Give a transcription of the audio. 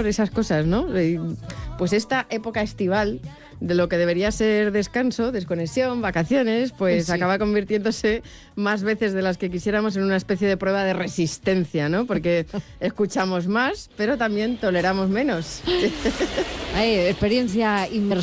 calor, esas cosas, ¿no? Pues esta época estival, de lo que debería ser descanso, desconexión, vacaciones, pues Sí. acaba convirtiéndose más veces de las que quisiéramos en una especie de prueba de resistencia, ¿no? Porque escuchamos más, pero también toleramos menos. Experiencia inmersiva.